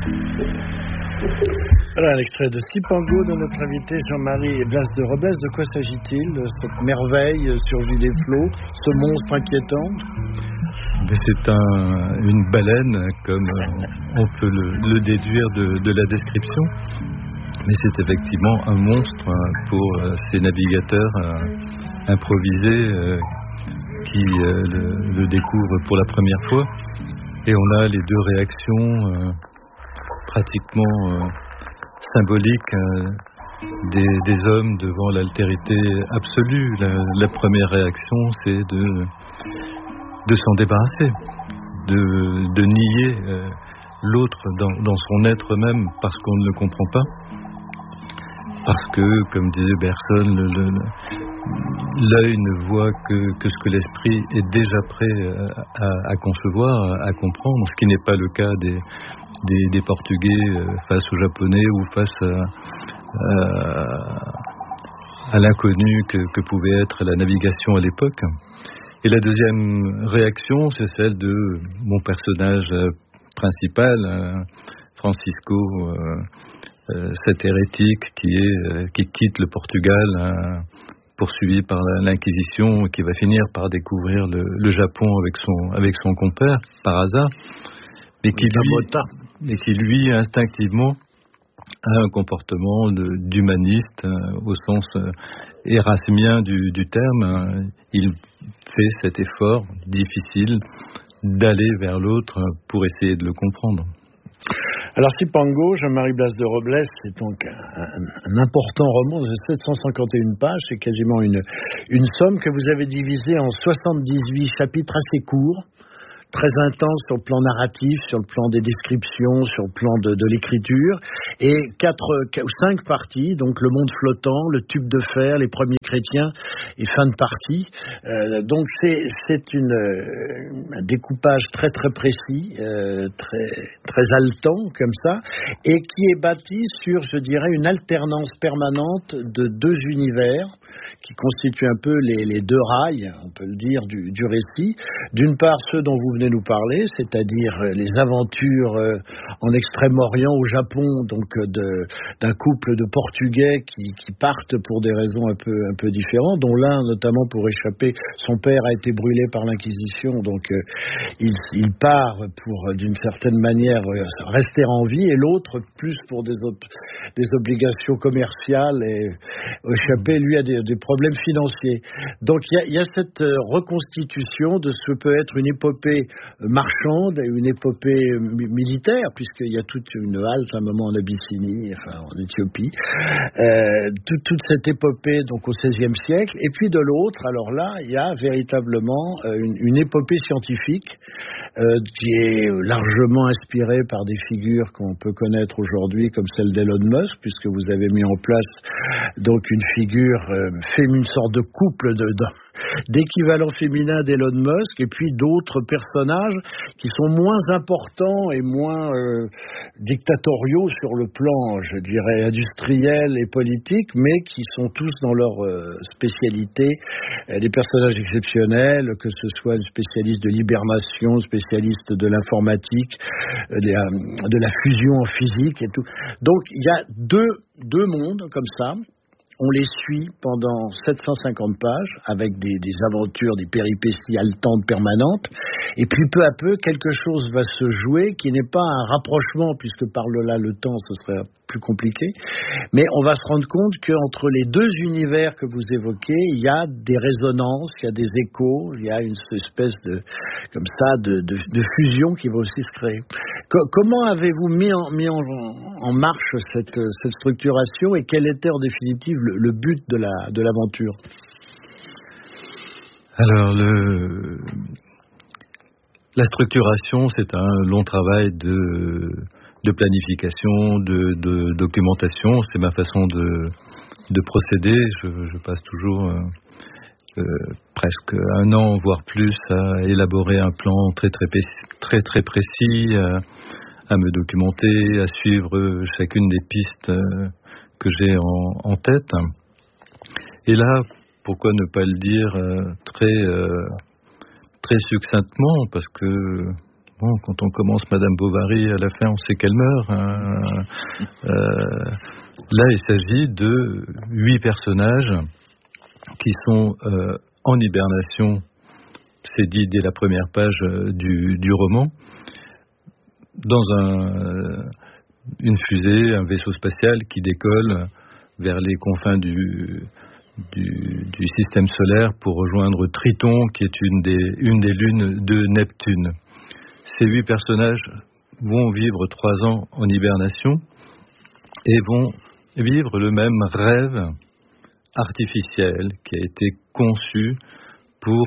Voilà un extrait de Cipango de notre invité Jean-Marie Blas de Robles. De quoi s'agit-il, cette merveille surgit des flots, ce monstre inquiétant? C'est une baleine, comme on peut le déduire de la description. Mais c'est effectivement un monstre pour ces navigateurs improvisés qui le découvrent pour la première fois. Et on a les deux réactions pratiquement symboliques des hommes devant l'altérité absolue. La première réaction, c'est de s'en débarrasser, de nier l'autre dans son être même parce qu'on ne le comprend pas. Parce que, comme disait Bergson, l'œil ne voit que ce que l'esprit est déjà prêt à concevoir, à comprendre, ce qui n'est pas le cas des Portugais face aux Japonais ou face à l'inconnu que pouvait être la navigation à l'époque. Et la deuxième réaction, c'est celle de mon personnage principal, Francisco, cet hérétique qui quitte le Portugal, poursuivi par l'Inquisition, qui va finir par découvrir le Japon avec son compère, par hasard, mais qui lui instinctivement a un comportement d'humaniste au sens érasmien du terme. Il fait cet effort difficile d'aller vers l'autre pour essayer de le comprendre. Alors Cipango, Jean-Marie Blas de Robles, c'est donc un important roman de 751 pages, c'est quasiment une somme que vous avez divisée en 78 chapitres assez courts, très intense sur le plan narratif, sur le plan des descriptions, sur le plan de l'écriture, et 5 parties, donc le monde flottant, le tube de fer, les premiers chrétiens, et fin de partie. Donc c'est un découpage très très précis, très haletant comme ça, et qui est bâti sur, je dirais, une alternance permanente de deux univers qui constituent un peu les deux rails, on peut le dire, du récit. D'une part, ceux dont vous venez nous parler, c'est-à-dire les aventures en Extrême-Orient, au Japon, donc d'un couple de Portugais qui partent pour des raisons un peu différentes, dont l'un notamment pour échapper, son père a été brûlé par l'Inquisition, donc il part pour d'une certaine manière rester en vie, et l'autre plus pour des obligations commerciales et échapper lui à des problèmes financiers. Donc il y a cette reconstitution de ce que peut être une épopée marchande et une épopée militaire, puisqu'il y a toute une halte à un moment en Abyssinie, enfin en Éthiopie, toute cette épopée donc au XVIe siècle, et puis de l'autre, alors là, il y a véritablement une épopée scientifique qui est largement inspirée par des figures qu'on peut connaître aujourd'hui, comme celle d'Elon Musk, puisque vous avez mis en place donc une figure une sorte de couple d'équivalent féminin d'Elon Musk, et puis d'autres personnages qui sont moins importants et moins dictatoriaux sur le plan, je dirais, industriel et politique, mais qui sont tous dans leur spécialité des personnages exceptionnels, que ce soit une spécialiste de l'hibernation, spécialiste de l'informatique, de la fusion en physique et tout. Donc il y a deux mondes comme ça. On les suit pendant 750 pages avec des aventures, des péripéties haletantes permanentes. Et puis peu à peu, quelque chose va se jouer qui n'est pas un rapprochement, puisque par là le temps, ce serait plus compliqué. Mais on va se rendre compte qu'entre les deux univers que vous évoquez, il y a des résonances, il y a des échos, il y a une espèce de fusion qui va aussi se créer. Comment avez-vous mis en marche cette structuration, et quel était en définitive le but de l'aventure? Alors, la structuration, c'est un long travail de planification, de documentation. C'est ma façon de procéder. Je passe toujours presque un an, voire plus, à élaborer un plan très très précis, à me documenter, à suivre chacune des pistes que j'ai en tête. Et là, pourquoi ne pas le dire très succinctement, parce que Bon, quand on commence Madame Bovary, à la fin, on sait qu'elle meurt. Là, il s'agit de 8 personnages qui sont en hibernation. C'est dit dès la première page du roman, dans une fusée, un vaisseau spatial qui décolle vers les confins du système solaire pour rejoindre Triton, qui est une des lunes de Neptune. Ces 8 personnages vont vivre 3 ans en hibernation et vont vivre le même rêve artificiel qui a été conçu pour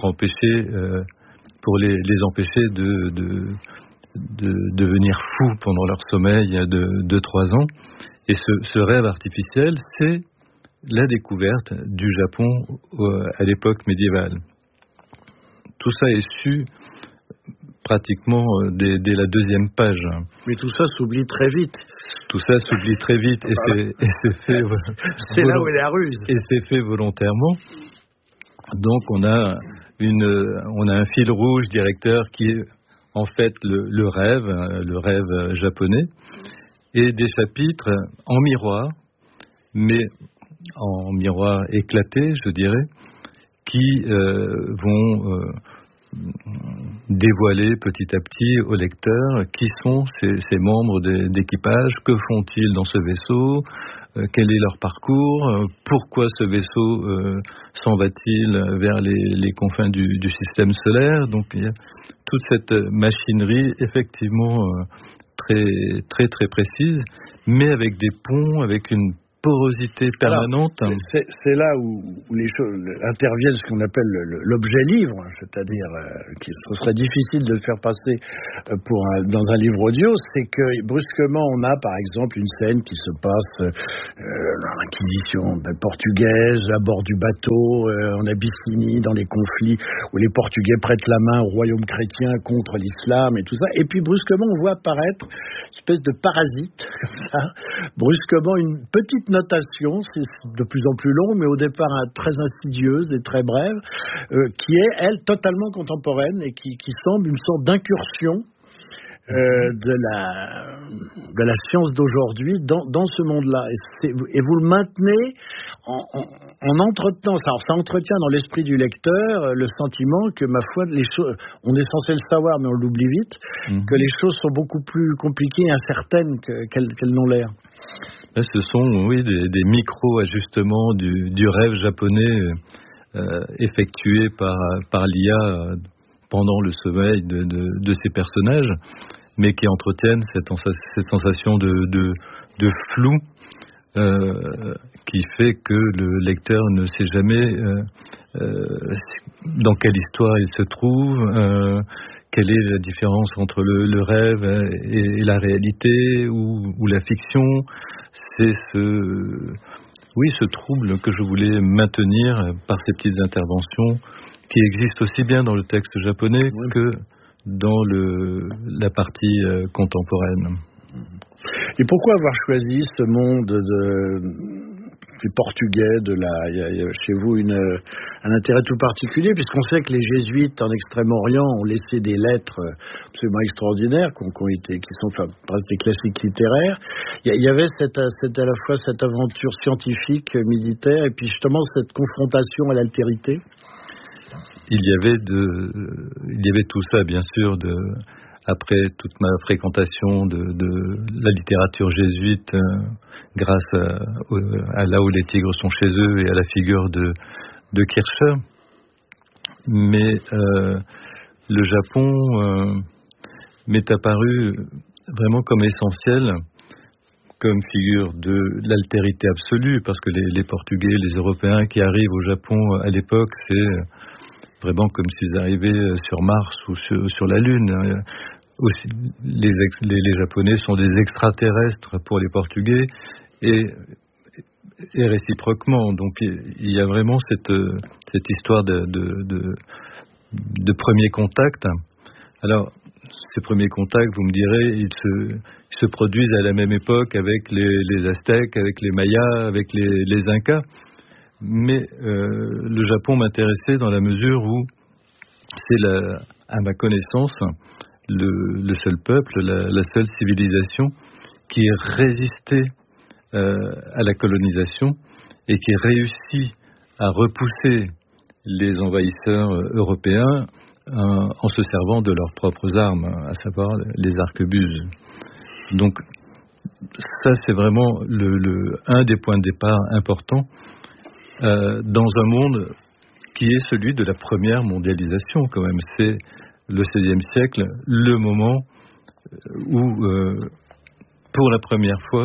les empêcher de devenir fous pendant leur sommeil de 3 ans. Et ce rêve artificiel, c'est la découverte du Japon à l'époque médiévale. Tout ça est su pratiquement dès la 2e page. Mais tout ça s'oublie très vite. Tout ça s'oublie très vite et c'est fait. C'est là où est la ruse. Et c'est fait volontairement. Donc on a un fil rouge directeur qui est en fait le rêve japonais, et des chapitres en miroir, mais en miroir éclaté, je dirais, qui vont dévoiler petit à petit au lecteur qui sont ces membres d'équipage, que font-ils dans ce vaisseau, quel est leur parcours, pourquoi ce vaisseau s'en va-t-il vers les confins du système solaire. Donc il y a toute cette machinerie effectivement très très très précise, mais avec des ponts, avec une porosité permanente. Alors, c'est là où les choses interviennent, ce qu'on appelle l'objet livre, c'est-à-dire ce serait difficile de le faire passer dans un livre audio. C'est que brusquement on a par exemple une scène qui se passe dans l'Inquisition portugaise, à bord du bateau, en Abyssinie, dans les conflits où les Portugais prêtent la main au royaume chrétien contre l'islam et tout ça. Et puis brusquement on voit apparaître une espèce de parasite comme ça, brusquement une petite notation, c'est de plus en plus long, mais au départ très insidieuse et très brève, qui est, elle, totalement contemporaine et qui semble une sorte d'incursion de la science d'aujourd'hui dans ce monde-là. Et vous le maintenez en entretenant, ça entretient dans l'esprit du lecteur le sentiment que, ma foi, les choses, on est censé le savoir, mais on l'oublie vite, que les choses sont beaucoup plus compliquées et incertaines qu'elles n'ont l'air. Là, ce sont, oui, des micro-ajustements du rêve japonais effectués par l'IA pendant le sommeil de ces personnages, mais qui entretiennent cette sensation de flou qui fait que le lecteur ne sait jamais dans quelle histoire il se trouve, quelle est la différence entre le rêve et la réalité ou la fiction. C'est ce trouble que je voulais maintenir par ces petites interventions qui existent aussi bien dans le texte japonais que dans la partie contemporaine. Et pourquoi avoir choisi ce monde du portugais, il y a chez vous un intérêt tout particulier, puisqu'on sait que les jésuites en Extrême-Orient ont laissé des lettres absolument extraordinaires, qui sont des classiques littéraires. Il y avait à la fois cette aventure scientifique, militaire, et puis justement cette confrontation à l'altérité. Il y avait tout ça, bien sûr, après toute ma fréquentation de la littérature jésuite, grâce à là où les tigres sont chez eux et à la figure de Kircher. Mais le Japon m'est apparu vraiment comme essentiel, comme figure de l'altérité absolue, parce que les Portugais, les Européens qui arrivent au Japon à l'époque, c'est vraiment comme s'ils arrivaient sur Mars ou sur la Lune. Aussi, les Japonais sont des extraterrestres pour les Portugais et réciproquement. Donc il y a vraiment cette histoire de premier contact. Alors ces premiers contacts, vous me direz, ils se produisent à la même époque avec les Aztèques, avec les Mayas, avec les Incas. Mais le Japon m'intéressait dans la mesure où c'est, à ma connaissance, le seul peuple, la seule civilisation qui ait résisté à la colonisation et qui ait réussi à repousser les envahisseurs européens en se servant de leurs propres armes, à savoir les arquebuses. Donc ça, c'est vraiment un des points de départ importants dans un monde qui est celui de la première mondialisation quand même. C'est le XVIe siècle, le moment où, pour la première fois,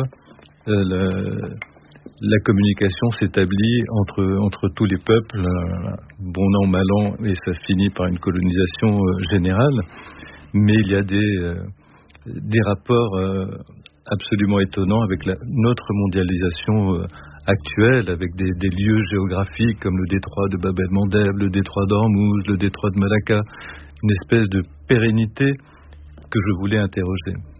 la communication s'établit entre tous les peuples, bon an, mal an, et ça se finit par une colonisation générale. Mais il y a des rapports absolument étonnants avec notre mondialisation actuelle, avec des lieux géographiques comme le détroit de Bab el-Mandeb, le détroit d'Ormuz, le détroit de Malacca, une espèce de pérennité que je voulais interroger.